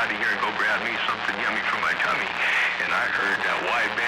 out of here and go grab me something yummy for my tummy. And I heard that wide